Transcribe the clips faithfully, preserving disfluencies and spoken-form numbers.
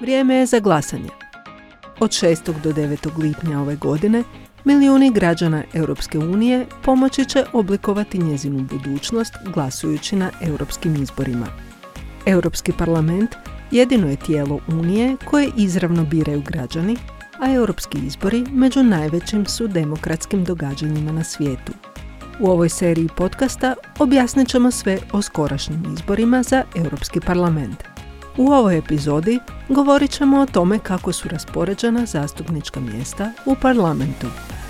Vrijeme je za glasanje. Od šestog do devetog lipnja ove godine milijuni građana Europske unije pomoći će oblikovati njezinu budućnost glasujući na europskim izborima. Europski parlament jedino je tijelo Unije koje izravno biraju građani, a europski izbori među najvećim su demokratskim događanjima na svijetu. U ovoj seriji podcasta objasnit ćemo sve o skorašnjim izborima za Europski parlament. U ovoj epizodi govorit ćemo o tome kako su raspoređena zastupnička mjesta u parlamentu.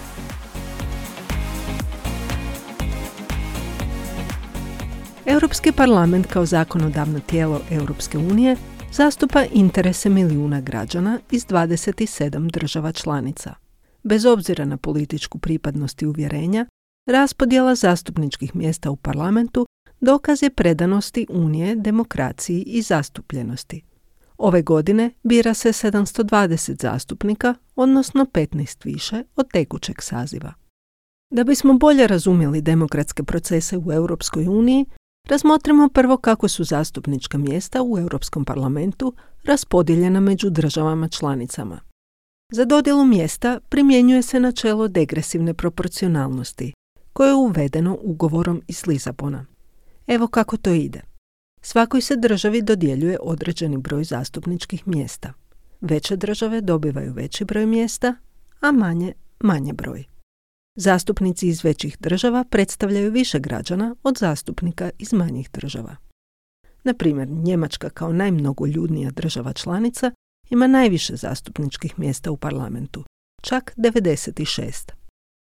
Europski parlament kao zakonodavno tijelo Europske unije zastupa interese milijuna građana iz dvadeset sedam država članica. Bez obzira na političku pripadnost i uvjerenja, raspodjela zastupničkih mjesta u parlamentu dokaz je predanosti Unije, demokraciji i zastupljenosti. Ove godine bira se sedamsto dvadeset zastupnika, odnosno petnaest više od tekućeg saziva. Da bismo bolje razumjeli demokratske procese u Europskoj uniji, razmotrimo prvo kako su zastupnička mjesta u Europskom parlamentu raspodijeljena među državama članicama. Za dodjelu mjesta primjenjuje se načelo degresivne proporcionalnosti, koje je uvedeno ugovorom iz Lisabona. Evo kako to ide. Svakoj se državi dodjeljuje određeni broj zastupničkih mjesta. Veće države dobivaju veći broj mjesta, a manje manje broj. Zastupnici iz većih država predstavljaju više građana od zastupnika iz manjih država. Na primjer, Njemačka kao najmnogoljudnija država članica ima najviše zastupničkih mjesta u parlamentu, čak devedeset šest.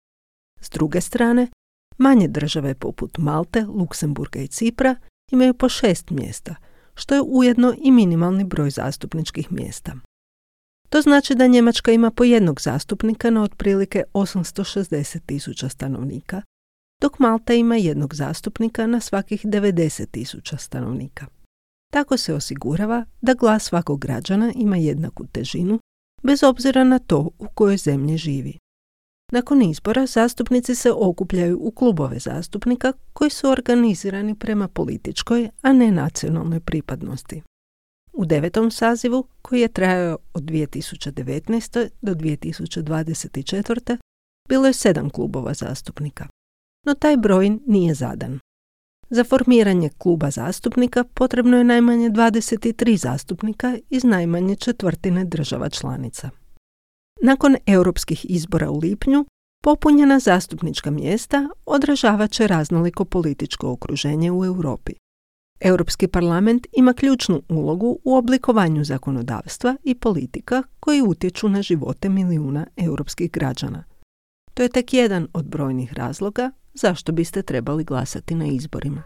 S druge strane, manje države poput Malte, Luksemburga i Cipra imaju po šest mjesta, što je ujedno i minimalni broj zastupničkih mjesta. To znači da Njemačka ima po jednog zastupnika na otprilike osamsto šezdeset tisuća stanovnika, dok Malta ima jednog zastupnika na svakih devedeset tisuća stanovnika. Tako se osigurava da glas svakog građana ima jednaku težinu, bez obzira na to u kojoj zemlji živi. Nakon izbora zastupnici se okupljaju u klubove zastupnika koji su organizirani prema političkoj, a ne nacionalnoj pripadnosti. U devetom sazivu, koji je trajao od dvije tisuće devetnaeste. do dvije tisuće dvadeset četvrte. bilo je sedam klubova zastupnika. No taj broj nije zadan. Za formiranje kluba zastupnika potrebno je najmanje dvadeset tri zastupnika iz najmanje četvrtine država članica. Nakon europskih izbora u lipnju, popunjena zastupnička mjesta odražavat će raznoliko političko okruženje u Europi. Europski parlament ima ključnu ulogu u oblikovanju zakonodavstva i politika koji utječu na živote milijuna europskih građana. To je tek jedan od brojnih razloga zašto biste trebali glasati na izborima.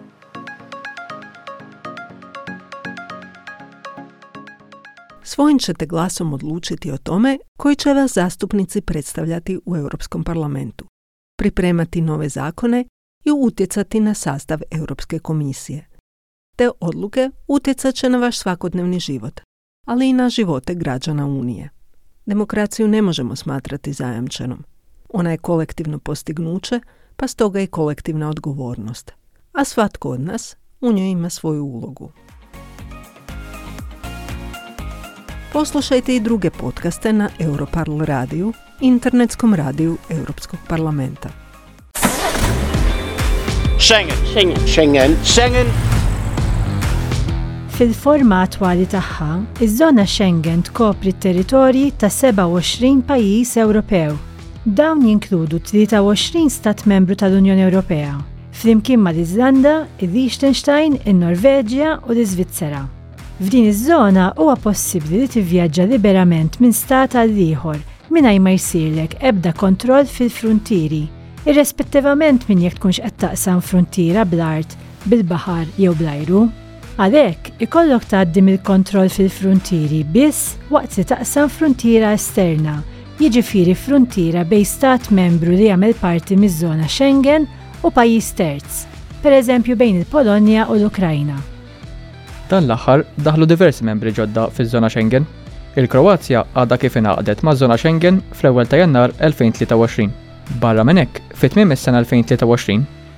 Svojim ćete glasom odlučiti o tome koji će vas zastupnici predstavljati u Europskom parlamentu, pripremati nove zakone i utjecati na sastav Europske komisije. Te odluke utjecat će na vaš svakodnevni život, ali i na živote građana Unije. Demokraciju ne možemo smatrati zajamčenom. Ona je kolektivno postignuće, pa stoga i kolektivna odgovornost. A svatko od nas u njoj ima svoju ulogu. Poslušajte i druge podcaste na Europarl radiju, internetskom radiju Europskog parlamenta. Schengen. Schengen. Schengen. Schengen. Fil-forma attwali tagħha, iż-żona Schengen tkopri t-territorji ta' seba' u għoxrin pajjiż Ewropew. Dawn jinkludu tlieta u għoxrin stat membru tal-Unjoni Ewropea, flimkien mal-Iżlanda, il-Liechtenstein, in-Norveġja u l-Iżvizzera. F'din iż-żona huwa possibbli li tivvjaġġa liberament minn stat għal ieħor mingħajr ma jsirlek ebda kontroll fil-fruntieri, irrispettivament minn jekk tkunx qed taqsam fruntiera bl-art, bil-baħar jew bl-ajru. Għalhekk ikollok tgħaddi mill-kontroll fil-fruntieri biss waqt li taqsam fruntiera esterna, jiġifieri fruntiera bejn stat membru li jagħmel parti miż-żona Schengen u pajjiż terz, pereżempju bejn il-Polonja u l-Ukrajna. Dan l-aħħar daħlu diversi membri ġodda fiż-żona Schengen. Il-Kroazja għadha kif ingħaqdet maż-żona Schengen fl-ewwel ta' Jannar elfejn tlieta u għoxrin. Barra minn hekk, fit-tmiem is-sena elfejn tlieta u għoxrin,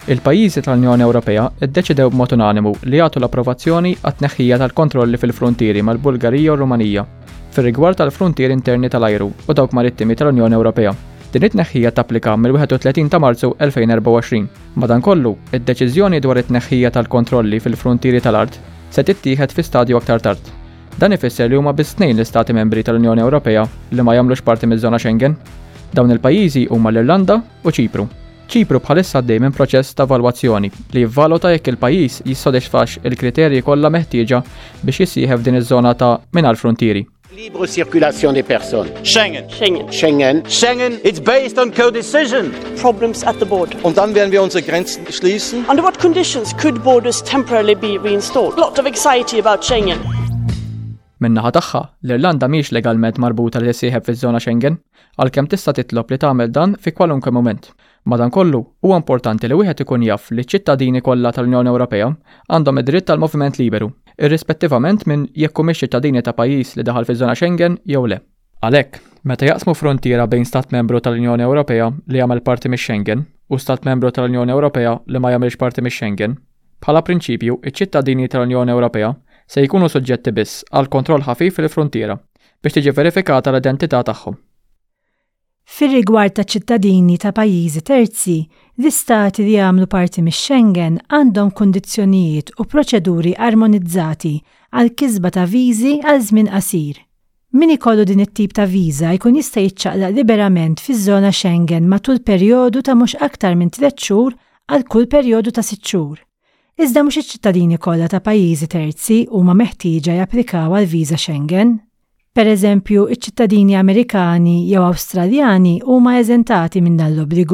Il-pajjiżi tal-Unjoni Ewropea iddeċidew b'mod unanimu li jagħtu l-approvazzjoni għat-tneħħija tal-kontrolli fil-frontieri mal-Bulgarija u r-Rumanija fir-rigward tal-frontieri interni tal-ajru u dawk marittimi tal-Unjoni Ewropea. Din it-tneħħija tapplika mill-wieħed u tletin ta' Marzu elfejn u erba' u għoxrin. Madankollu, id-deċiżjoni dwar it-tneħħija tal-kontrolli fil-frontieri tal-art se tittieħed fi stadju aktar tard. Dan ifisser li huma biss tnejn l-istati membri tal-Unjoni Ewropea li ma jagħmlux parti miż-żona Schengen. Dawn il-pajjiżi huma l-Irlanda u Ċipru. Ċipru bħalissa għaddej minn proċess ta' evalwazzjoni li jivvaluta jekk il-pajjiż jissodisfax il-kriterji kollha meħtieġa biex jissieħeb din iż-żona ta' mingħajr frontieri. Libre circulation des personnes. Schengen. Schengen. Schengen. Schengen, it's based on co-decision. Problems at the border. Und dann werden wir unsere Grenzen schließen. Under what conditions could borders temporarily be reinstalled? A lot of anxiety about Schengen. Min-naħa tagħha, l-Irlanda mhix legalment marbuta li tissieħeb fiż-żona Schengen, għalkemm tista' titlob li tagħmel dan fi kwalunkwe mument. Madankollu, huwa importanti li wieħed ikun jaf li ċ-ċittadini kollha tal-Unjoni Ewropea għandhom id-dritt tal-moviment liberu, irrispettivament minn jekk humiex ċittadini ta' pajjiż li daħal fiż-żona Schengen jew le. Għalhekk, meta jaqsmu frontiera bejn stat membru tal-Unjoni Ewropea li jagħmel parti mix-Schengen u stat membru tal-Unjoni Ewropea li ma jagħmilx parti mix-Schengen, bħala prinċipju iċ-ċittadini tal-Unjoni Ewropea se jkunu soġġetti biss għal kontroll ħafif fil-frontiera biex tiġi verifikata l-identità tagħhom. Fir-rigward ta' ċittadini ta' pajjiżi terzi, l-istati li jagħmlu parti mix-Schengen għandhom kundizzjonijiet u proċeduri armonizzati għal kisba ta' viżi għal żmien qasir. Min ikollu din it-tip ta' viża jkun jista' jiċċaqlaq liberament fiż-żona Schengen matul perjodu ta' mhux aktar minn tliet xhur għal kull perjodu ta' sitt xhur. Iżda mhux iċ-ċittadini kollha ta' pajjiżi terzi huma meħtieġa japplikaw għal viża Schengen. Pereżempju, iċ-ċittadini Amerikani jew Awstraljani huma eżentati minn dan l-obbligu.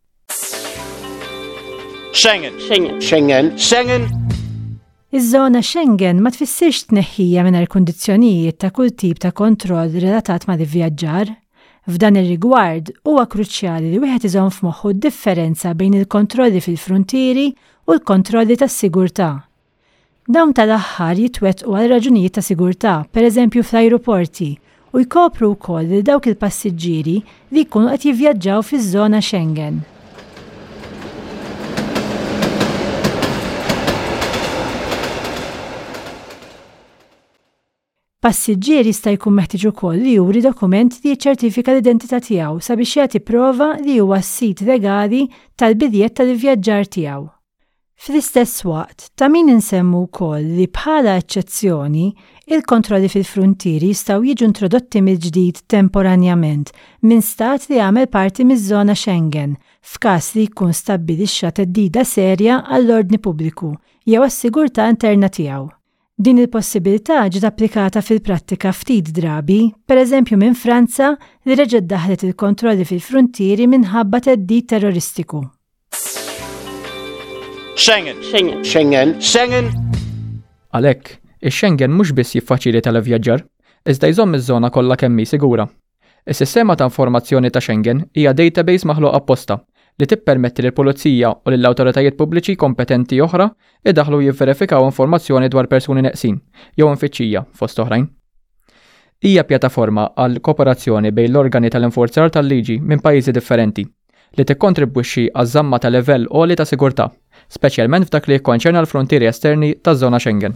Schengen. Schengen. Schengen. Schengen. Iż-żona Schengen ma tfissirx tneħħija mingħajr kundizzjonijiet ta' kull tip ta' kontroll relatat ma' l-ivvjaġġar. F'dan ir-rigward huwa kruċjali li wieħed iżomm f'moħħu d-differenza bejn il-kontrolli fil-frontieri u l-kontrolli tas-sigurtà. Dawn tal-aħħar jitwettqu għal raġunijiet ta' sigurtà, pereżempju fl-ajruporti, u jkopru wkoll lil dawk il-passiġġieri li jkunu qed jivvjaġġaw fiż-żona Schengen. Passiġġier jista' jkun meħtieġ ukoll li juri dokument li jiċċertifika l-identità tiegħu sabiex jagħti prova li huwa s-sit legali tal-biljett tal-ivvjaġġar tiegħu. Fl-istess waqt, ta' min insemmu wkoll li bħala eċċezzjoni il-kontrolli fil-frontieri jistgħu jiġu introdotti mill-ġdid temporanjament minn stat li jagħmel parti miż-żona Schengen f'każ li jkun stabbilixxa theddida serja għall-ordni pubbliku jew għas-sigurtà interna tiegħu. Din il-possibilità ġiet applikata fil-prattika ftit drabi, pereżempju minn Franza li reġgħet daħlet il-kontrolli fil-frontieri minħabba theddid terroristiku. Schengen. Schengen. Schengen. Schengen. Għalhekk, ix-Schengen mhux biss jiffaċilita l-ivvjaġġar, iżda jżomm iż-żona kollha kemm hi sigura. Is-sistema ta' informazzjoni ta' Schengen hija database maħluq apposta li tippermetti lill-pulizija u lill-awtoritajiet pubbliċi kompetenti oħra idaħlu jivverifikaw informazzjoni dwar persuni neqsin jew infittxija fost oħrajn. Hija pjattaforma għal kooperazzjoni bejn l-organi tal-infurzar tal-liġi minn pajjiżi differenti li tikkontribwixxi għaż-żamma ta' livell għoli ta' sigurtà, speċjalment f'dak li jikkonċerna l-frontieri esterni taż-żona Schengen.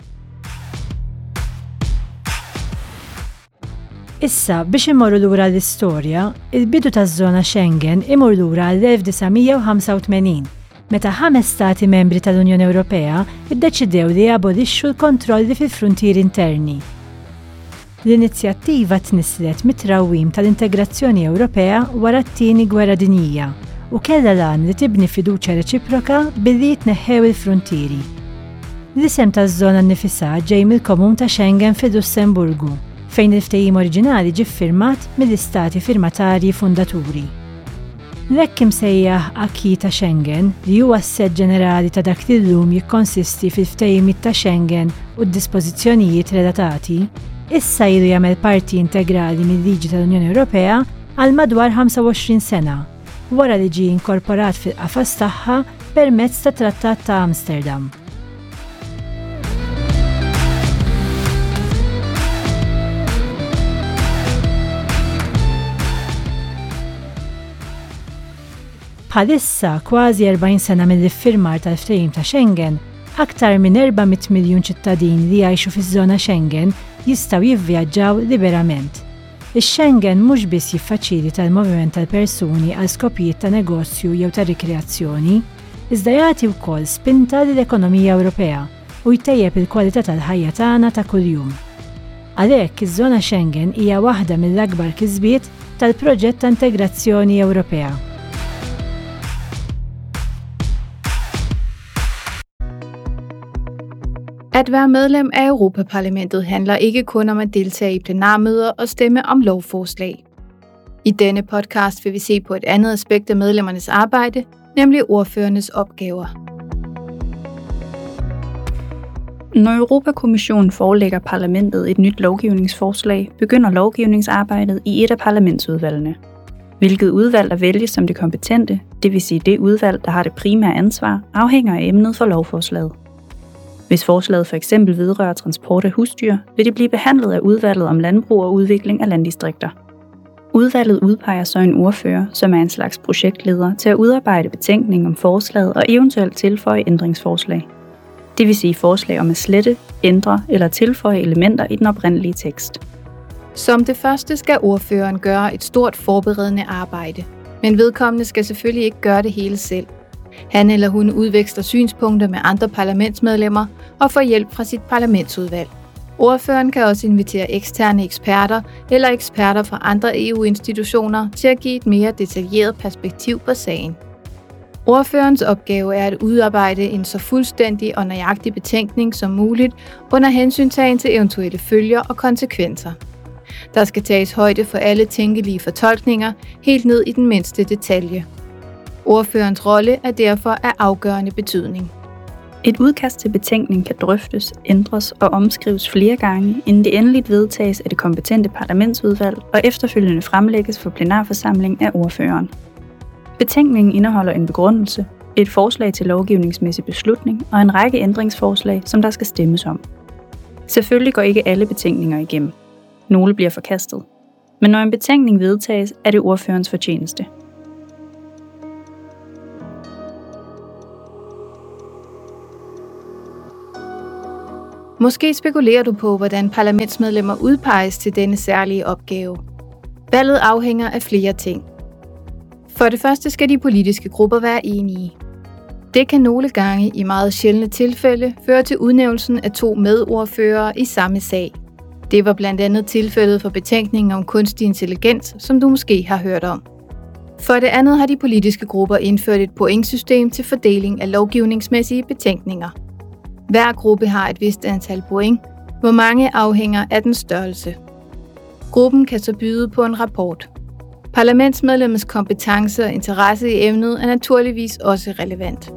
Issa, biex imorru lura l-istorja, il-bidu taż-żona Schengen imur lura l-elf tisgħomija ħamsa u tmenin, meta ħames stati membri tal-Unjoni Ewropea iddeċidew li jabolixxu l-kontrolli fil-frontieri interni. L-inizjattiva tnislet mit-trawwim tal-integrazzjoni Ewropea wara t-tieni gwerra dinjija u kellha lan li tibni fiduċja reċiproka billi jitneħħew il-frontieri. L-isem taż-żona nnifisha ġej mill-Komun ta' Schengen fil-Lussemburgu, fejn il-ftehim oriġinali ġie ffirmat mill-istati firmatarji fundaturi. L-hekk imsejjaħ Acquis ta' Schengen li huwa s-sett ġenerali ta' dak li llum jikkonsisti fil-ftehimiet ta' Schengen u d-dispożizzjonijiet relatati, issa ilu jagħmel parti integrali mill-liġi tal-Unjoni Ewropea għal madwar ħamsa u għoxrin sena, wara li ġie inkorporat fil-qafas tagħha permezz tat Trattat ta' Amsterdam. Bħalissa kważi erbgħin sena mill-iffirmar tal-ftehim ta' Schengen, aktar minn erba'a miljun ċittadin li jgħixu fiż-żona Schengen jistgħu jivvjaġġaw liberament. Ix-Schengen mhux biss jiffaċilita l-moviment tal-persuni għal skopijiet ta' negozju jew ta' rikreazzjoni, iżda jagħti wkoll spinta lill-ekonomija Ewropea u jtejjeb il-kwalità tal-ħajja tagħna ta' kuljum. Għalhekk iż-żona Schengen hija waħda mill-akbar kisbiet tal-proġett ta' integrazzjoni Ewropea. At være medlem af Europaparlamentet handler ikke kun om at deltage i plenarmøder og stemme om lovforslag. I denne podcast vil vi se på et andet aspekt af medlemmernes arbejde, nemlig ordførernes opgaver. Når Europakommissionen forelægger parlamentet et nyt lovgivningsforslag, begynder lovgivningsarbejdet i et af parlamentsudvalgene. Hvilket udvalg der vælges som det kompetente, det vil sige det udvalg, der har det primære ansvar, afhænger af emnet for lovforslaget. Hvis forslaget for eksempel vedrører transport af husdyr, vil det blive behandlet af udvalget om landbrug og udvikling af landdistrikter. Udvalget udpeger så en ordfører, som er en slags projektleder, til at udarbejde betænkning om forslaget og eventuelt tilføje ændringsforslag. Det vil sige forslag om at slette, ændre eller tilføje elementer i den oprindelige tekst. Som det første skal ordføreren gøre et stort forberedende arbejde, men vedkommende skal selvfølgelig ikke gøre det hele selv. Han eller hun udveksler synspunkter med andre parlamentsmedlemmer og får hjælp fra sit parlamentsudvalg. Ordføreren kan også invitere eksterne eksperter eller eksperter fra andre E U-institutioner til at give et mere detaljeret perspektiv på sagen. Ordførerens opgave er at udarbejde en så fuldstændig og nøjagtig betænkning som muligt under hensyntagen til eventuelle følger og konsekvenser. Der skal tages højde for alle tænkelige fortolkninger helt ned i den mindste detalje. Ordførerens rolle er derfor af afgørende betydning. Et udkast til betænkning kan drøftes, ændres og omskrives flere gange, inden det endeligt vedtages af det kompetente parlamentsudvalg og efterfølgende fremlægges for plenarforsamling af ordføreren. Betænkningen indeholder en begrundelse, et forslag til lovgivningsmæssig beslutning og en række ændringsforslag, som der skal stemmes om. Selvfølgelig går ikke alle betænkninger igennem. Nogle bliver forkastet. Men når en betænkning vedtages, er det ordførerens fortjeneste. Måske spekulerer du på, hvordan parlamentsmedlemmer udpeges til denne særlige opgave. Valget afhænger af flere ting. For det første skal de politiske grupper være enige. Det kan nogle gange i meget sjældne tilfælde føre til udnævnelsen af to medordførere i samme sag. Det var blandt andet tilfældet for betænkningen om kunstig intelligens, som du måske har hørt om. For det andet har de politiske grupper indført et pointsystem til fordeling af lovgivningsmæssige betænkninger. Hver gruppe har et vist antal point, hvor mange afhænger af den størrelse. Gruppen kan så byde på en rapport. Parlamentsmedlemmets kompetence og interesse i emnet er naturligvis også relevant.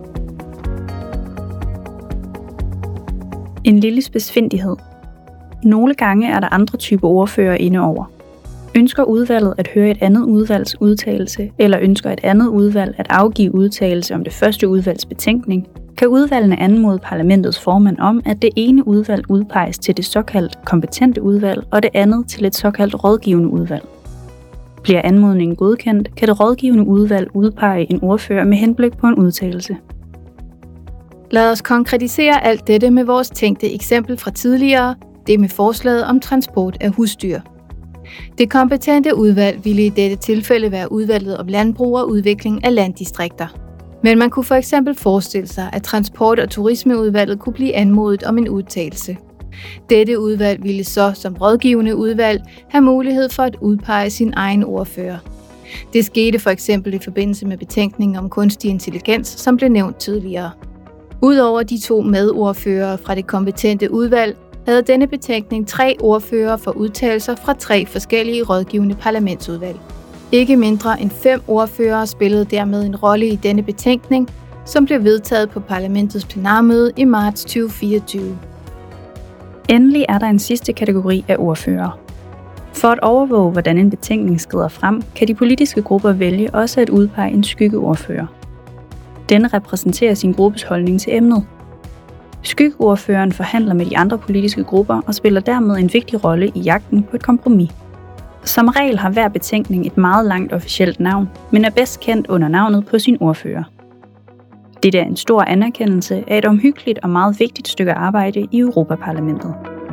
En lille spidsfindighed. Nogle gange er der andre typer ordfører inde over. Ønsker udvalget at høre et andet udvalgs udtalelse, eller ønsker et andet udvalg at afgive udtalelse om det første udvalgs betænkning, kan udvalgene anmode parlamentets formand om, at det ene udvalg udpeges til det såkaldt kompetente udvalg, og det andet til et såkaldt rådgivende udvalg. Bliver anmodningen godkendt, kan det rådgivende udvalg udpege en ordfører med henblik på en udtalelse. Lad os konkretisere alt dette med vores tænkte eksempel fra tidligere, det med forslaget om transport af husdyr. Det kompetente udvalg ville i dette tilfælde være udvalget om landbrug og udvikling af landdistrikter. Men man kunne for eksempel forestille sig, at transport- og turismeudvalget kunne blive anmodet om en udtalelse. Dette udvalg ville så som rådgivende udvalg have mulighed for at udpege sin egen ordfører. Det skete for eksempel i forbindelse med betænkningen om kunstig intelligens, som blev nævnt tidligere. Udover de to medordførere fra det kompetente udvalg, havde denne betænkning tre ordførere for udtalelser fra tre forskellige rådgivende parlamentsudvalg. Ikke mindre end fem ordførere spillede dermed en rolle i denne betænkning, som blev vedtaget på parlamentets plenarmøde i marts tyve fireogtyve. Endelig er der en sidste kategori af ordførere. For at overvåge, hvordan en betænkning skrider frem, kan de politiske grupper vælge også at udpege en skyggeordfører. Denne repræsenterer sin gruppes holdning til emnet. Skyggeordføreren forhandler med de andre politiske grupper og spiller dermed en vigtig rolle i jagten på et kompromis. Som regel har hver betænkning et meget langt officielt navn, men er bedst kendt under navnet på sin ordfører. Dette er en stor anerkendelse af et omhyggeligt og meget vigtigt stykke arbejde i Europaparlamentet.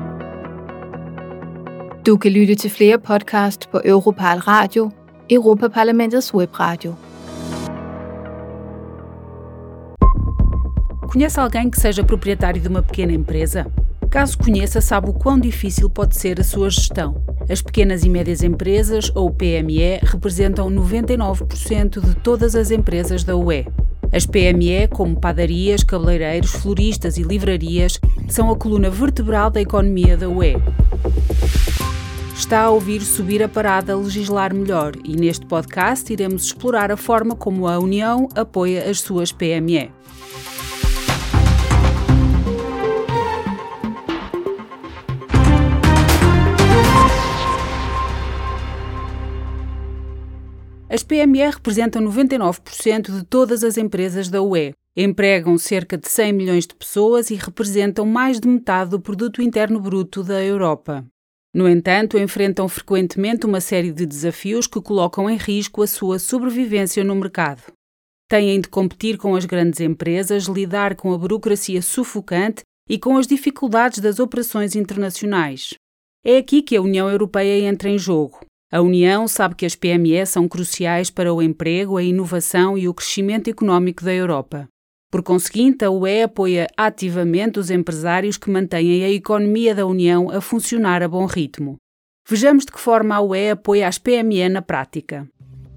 Du kan lytte til flere podcast på Europal Radio, Europaparlamentets webradio. Conhece alguém que seja proprietário de uma pequena empresa? Caso conheça, sabe o quão difícil pode ser a sua gestão. As pequenas e médias empresas, ou P M E, representam noventa e nove por cento de todas as empresas da U E. As P M E, como padarias, cabeleireiros, floristas e livrarias, são a coluna vertebral da economia da U E. Está a ouvir Subir a Parada Legislar Melhor e neste podcast iremos explorar a forma como a União apoia as suas P M E. As P M E representam noventa e nove por cento de todas as empresas da U E, empregam cerca de cem milhões de pessoas e representam mais de metade do produto interno bruto da Europa. No entanto, enfrentam frequentemente uma série de desafios que colocam em risco a sua sobrevivência no mercado. Têm de competir com as grandes empresas, lidar com a burocracia sufocante e com as dificuldades das operações internacionais. É aqui que a União Europeia entra em jogo. A União sabe que as P M E são cruciais para o emprego, a inovação e o crescimento económico da Europa. Por conseguinte, a U E apoia ativamente os empresários que mantêm a economia da União a funcionar a bom ritmo. Vejamos de que forma a U E apoia as P M E na prática.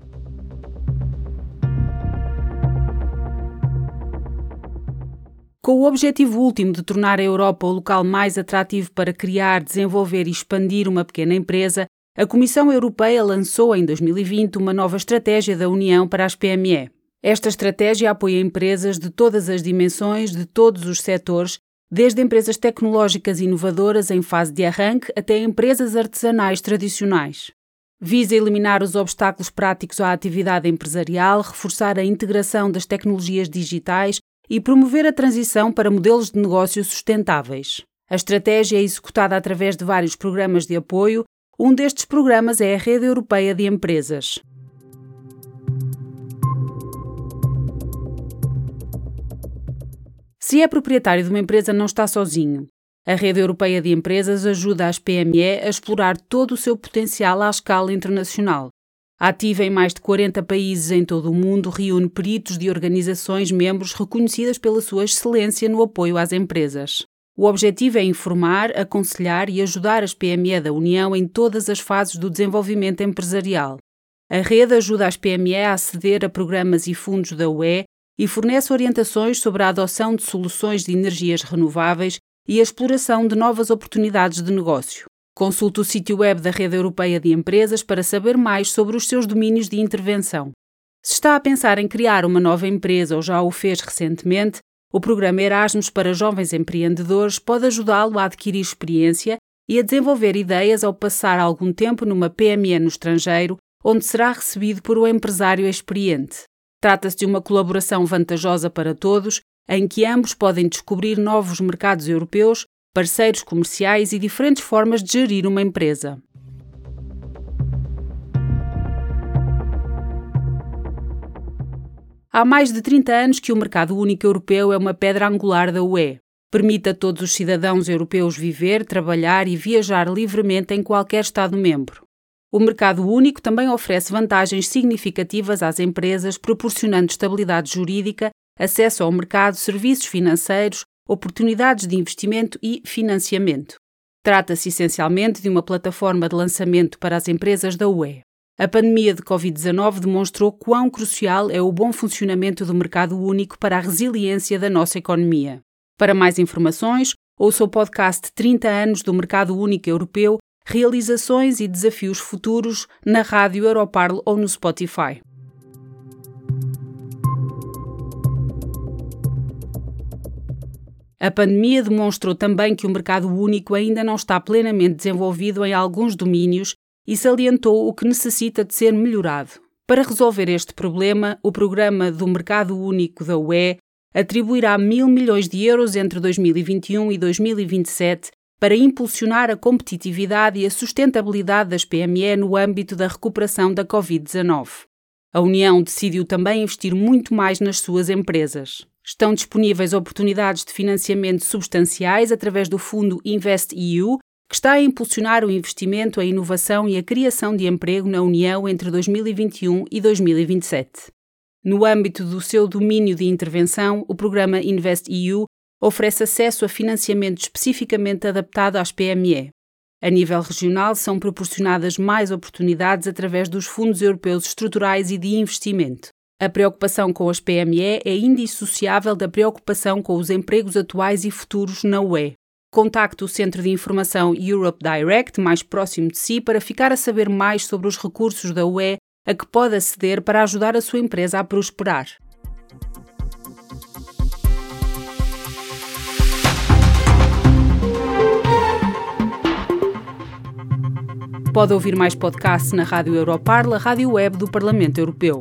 Com o objetivo último de tornar a Europa o local mais atrativo para criar, desenvolver e expandir uma pequena empresa, a Comissão Europeia lançou em dois mil e vinte uma nova estratégia da União para as P M E. Esta estratégia apoia empresas de todas as dimensões, de todos os setores, desde empresas tecnológicas inovadoras em fase de arranque até empresas artesanais tradicionais. Visa eliminar os obstáculos práticos à atividade empresarial, reforçar a integração das tecnologias digitais e promover a transição para modelos de negócio sustentáveis. A estratégia é executada através de vários programas de apoio. Um destes programas é a Rede Europeia de Empresas. Se é proprietário de uma empresa, não está sozinho. A Rede Europeia de Empresas ajuda as P M E a explorar todo o seu potencial à escala internacional. Ativa em mais de quarenta países em todo o mundo, reúne peritos de organizações membros reconhecidas pela sua excelência no apoio às empresas. O objetivo é informar, aconselhar e ajudar as P M E da União em todas as fases do desenvolvimento empresarial. A rede ajuda as P M E a aceder a programas e fundos da U E e fornece orientações sobre a adoção de soluções de energias renováveis e a exploração de novas oportunidades de negócio. Consulte o sítio web da Rede Europeia de Empresas para saber mais sobre os seus domínios de intervenção. Se está a pensar em criar uma nova empresa ou já o fez recentemente, o programa Erasmus para jovens empreendedores pode ajudá-lo a adquirir experiência e a desenvolver ideias ao passar algum tempo numa P M E no estrangeiro, onde será recebido por um empresário experiente. Trata-se de uma colaboração vantajosa para todos, em que ambos podem descobrir novos mercados europeus, parceiros comerciais e diferentes formas de gerir uma empresa. Há mais de trinta anos que o mercado único europeu é uma pedra angular da U E. Permite a todos os cidadãos europeus viver, trabalhar e viajar livremente em qualquer Estado-membro. O mercado único também oferece vantagens significativas às empresas, proporcionando estabilidade jurídica, acesso ao mercado, serviços financeiros, oportunidades de investimento e financiamento. Trata-se essencialmente de uma plataforma de lançamento para as empresas da U E. A pandemia de covid dezanove demonstrou quão crucial é o bom funcionamento do mercado único para a resiliência da nossa economia. Para mais informações, ouça o podcast trinta anos do Mercado Único Europeu, Realizações e Desafios Futuros na Rádio Europarl ou no Spotify. A pandemia demonstrou também que o mercado único ainda não está plenamente desenvolvido em alguns domínios e salientou o que necessita de ser melhorado. Para resolver este problema, o Programa do Mercado Único da U E atribuirá mil milhões de euros entre dois mil e vinte e um e dois mil e vinte e sete para impulsionar a competitividade e a sustentabilidade das P M E no âmbito da recuperação da covid dezanove. A União decidiu também investir muito mais nas suas empresas. Estão disponíveis oportunidades de financiamento substanciais através do fundo InvestEU, que está a impulsionar o investimento, a inovação e a criação de emprego na União entre dois mil e vinte e um e dois mil e vinte e sete. No âmbito do seu domínio de intervenção, o programa InvestEU oferece acesso a financiamento especificamente adaptado às P M E. A nível regional, são proporcionadas mais oportunidades através dos fundos europeus estruturais e de investimento. A preocupação com as P M E é indissociável da preocupação com os empregos atuais e futuros na U E. Contacte o Centro de Informação Europe Direct mais próximo de si para ficar a saber mais sobre os recursos da U E a que pode aceder para ajudar a sua empresa a prosperar. Pode ouvir mais podcasts na Rádio Europarla, rádio web do Parlamento Europeu.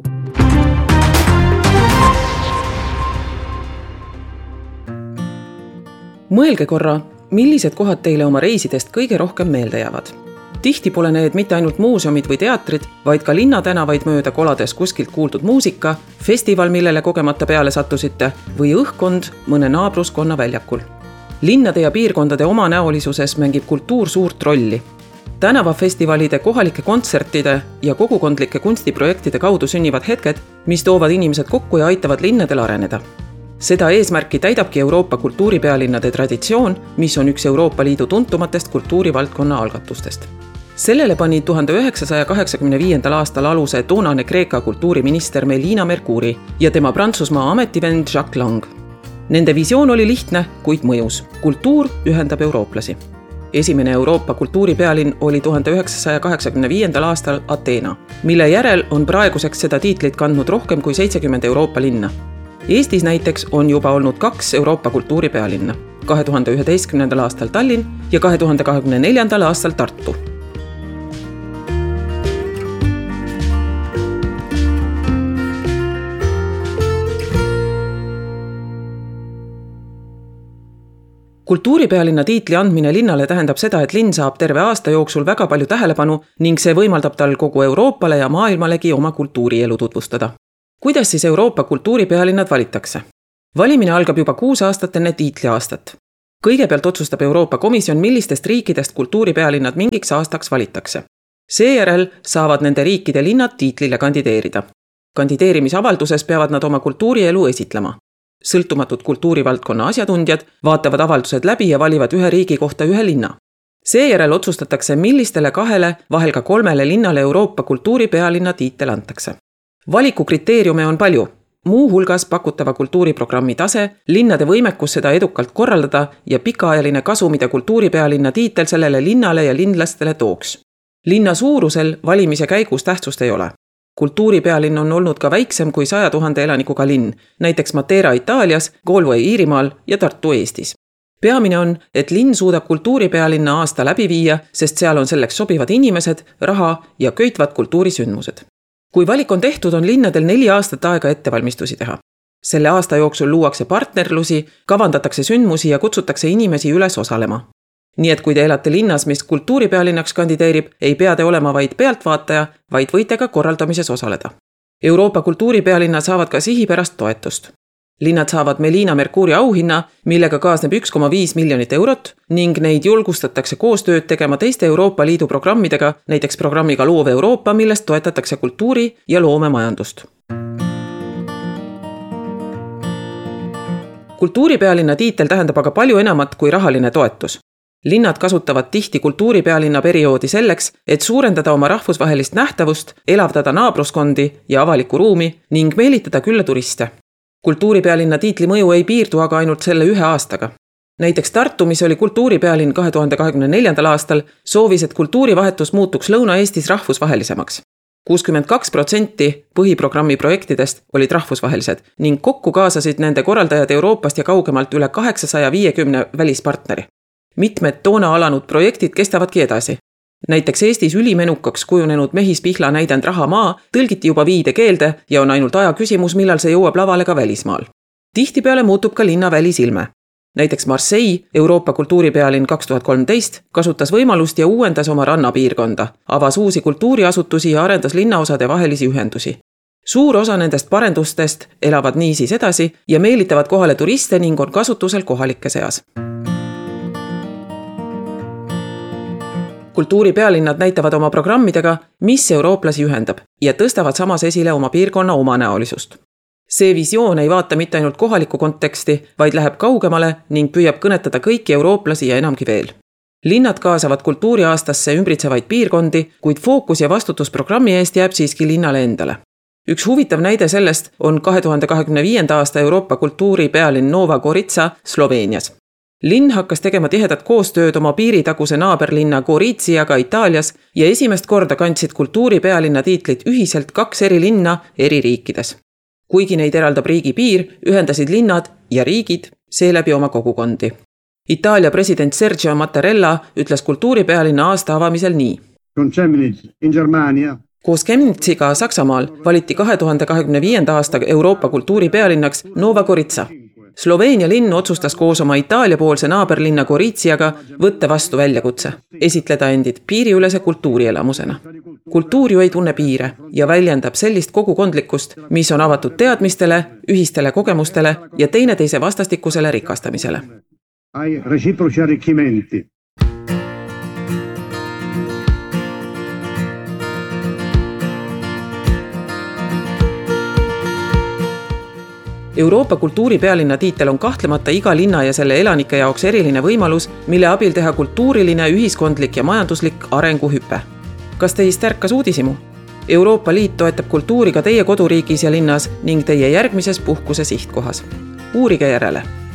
Mõelge korra, millised kohad teile oma reisidest kõige rohkem meelde jäävad. Tihti pole need mitte ainult muuseumid või teatrid, vaid ka linnatänavaid mööda kolades kuskilt kuuldud muusika, festival, millele kogemata peale sattusite, või õhkkond mõne naabruskonna väljakul. Linnade ja piirkondade omanäolisuses mängib kultuur suurt rolli. Tänavafestivalide, kohalike kontsertide ja kogukondlike kunstiprojektide kaudu sünnivad hetked, mis toovad inimesed kokku ja aitavad linnadel areneda. Seda eesmärki täidabki Euroopa kultuuripealinnade traditsioon, mis on üks Euroopa Liidu tuntumatest kultuurivaldkonna algatustest. Sellele pani tuhande üheksasaja kaheksakümne viiendal aastal aluse toonane Kreeka kultuuriminister Melina Mercouri ja tema Prantsusmaa ametivend Jacques Lang. Nende visioon oli lihtne, kuid mõjus. Kultuur ühendab eurooplasi. Esimene Euroopa kultuuripealinn oli tuhande üheksasaja kaheksakümne viiendal aastal Ateena, mille järel on praeguseks seda tiitlit kandnud rohkem kui seitsekümmend Euroopa linna. Eestis näiteks on juba olnud kaks Euroopa kultuuripealinna, kahe tuhande üheteistkümnendal aastal Tallinn ja kahe tuhande kahekümne neljandal aastal Tartu. Kultuuripealinna tiitli andmine linnale tähendab seda, et linn saab terve aasta jooksul väga palju tähelepanu ning see võimaldab tal kogu Euroopale ja maailmalegi oma kultuurielu tutvustada. Kuidas siis Euroopa kultuuripealinnad valitakse? Valimine algab juba kuus aastat enne tiitli aastat. Kõigepealt otsustab Euroopa Komisjon, millistest riikidest kultuuripealinnad mingiks aastaks valitakse. Seejärel saavad nende riikide linnad tiitlile kandideerida. Kandideerimisavalduses peavad nad oma kultuurielu esitlema. Sõltumatud kultuurivaldkonna asjatundjad vaatavad avaldused läbi ja valivad ühe riigi kohta ühe linna. Seejärel otsustatakse, millistele kahele, vahel ka kolmele linnale Euroopa kultuuripealinna tiitel antakse. Valiku kriteeriume on palju. Muu hulgas pakutava kultuuriprogrammi tase, linnade võimekus seda edukalt korraldada ja pikaajaline kasu, mida kultuuripealinna tiitel sellele linnale ja linlastele tooks. Linna suurusel valimise käigus tähtsust ei ole. Kultuuripealinn on olnud ka väiksem kui saja tuhande elanikuga linn, näiteks Matera Itaalias, Galway Iirimaal ja Tartu Eestis. Peamine on, et linn suudab kultuuripealinna aasta läbi viia, sest seal on selleks sobivad inimesed, raha ja köitvad kultuurisündmused. Kui valik on tehtud, on linnadel neli aastat aega ettevalmistusi teha. Selle aasta jooksul luuakse partnerlusi, kavandatakse sündmusi ja kutsutakse inimesi üles osalema. Nii et kui te elate linnas, mis kultuuripealinnaks kandideerib, ei pea te olema vaid pealtvaataja, vaid võite ka korraldamises osaleda. Euroopa kultuuripealinna saavad ka sihipärast toetust. Linnad saavad Melina Mercouri auhinna, millega kaasneb üks koma viis miljonit eurot ning neid julgustatakse koostööd tegema teiste Euroopa Liidu programmidega, näiteks programmiga Loov Euroopa, millest toetatakse kultuuri ja loomemajandust. Kultuuripealinna tiitel tähendab aga palju enamat kui rahaline toetus. Linnad kasutavad tihti kultuuripealinna perioodi selleks, et suurendada oma rahvusvahelist nähtavust, elavdada naabruskondi ja avalikku ruumi ning meelitada külla turiste. Kultuuripealinna tiitli mõju ei piirdu aga ainult selle ühe aastaga. Näiteks Tartu, mis oli kultuuripealinn kahe tuhande kahekümne neljandal aastal, soovis, et kultuurivahetus muutuks Lõuna-Eestis rahvusvahelisemaks. kuuskümmend kaks protsenti põhiprogrammi projektidest olid rahvusvahelised ning kokku kaasasid nende korraldajad Euroopast ja kaugemalt üle kaheksasada viiskümmend välispartneri. Mitmed toona alanud projektid kestavadki edasi. Näiteks Eestis ülimenukaks kujunenud Mehis-Pihla näidend Rahamaa tõlgiti juba viide keelde ja on ainult aja küsimus, millal see jõuab lavale ka välismaal. Tihtipeale muutub ka linna välisilme. Näiteks Marseille, Euroopa kultuuripealinn kaks tuhat kolmteist, kasutas võimalust ja uuendas oma rannapiirkonda, avas uusi kultuuriasutusi ja arendas linnaosade vahelisi ühendusi. Suur osa nendest parendustest elavad niisiis edasi ja meelitavad kohale turiste ning on kasutusel kohalike seas. Kultuuripealinnad näitavad oma programmidega, mis eurooplasi ühendab ja tõstavad samas esile oma piirkonna omanäolisust. See visioon ei vaata mitte ainult kohalikku konteksti, vaid läheb kaugemale ning püüab kõnetada kõiki eurooplasi ja enamgi veel. Linnad kaasavad kultuuriaastasse ümbritsevaid piirkondi, kuid fookus ja vastutus programmi eest jääb siiski linnale endale. Üks huvitav näide sellest on kahe tuhande kahekümne viienda aasta Euroopa kultuuripealinn Nova Gorica Sloveenias. Linn hakkas tegema tihedat koostööd oma piiritaguse naaberlinna Goriziaga Itaalias ja esimest korda kandsid kultuuripealinna tiitlit ühiselt kaks eri linna eri riikides. Kuigi neid eraldab riigi piir, ühendasid linnad ja riigid seeläbi oma kogukondi. Itaalia president Sergio Mattarella ütles kultuuripealinna aasta avamisel nii. Koos Chemnitziga Saksamaal valiti kahe tuhande kahekümne viienda aasta Euroopa kultuuripealinnaks Nova Gorica. Sloveenia linn otsustas koos oma Itaaliapoolse naaberlinna Goriziaga võtta vastu väljakutse, esitleda endid piiriülese kultuurielamusena. Kultuur ju ei tunne piire ja väljendab sellist kogukondlikkust, mis on avatud teadmistele, ühistele kogemustele ja teineteise vastastikusele rikastamisele. Euroopa kultuuripealinna tiitel on kahtlemata iga linna ja selle elanike jaoks eriline võimalus, mille abil teha kultuuriline, ühiskondlik ja majanduslik arenguhüpe. Kas teist ärkas uudisimu? Euroopa Liit toetab kultuuri ka teie koduriigis ja linnas ning teie järgmises puhkuse sihtkohas. Uurige järele!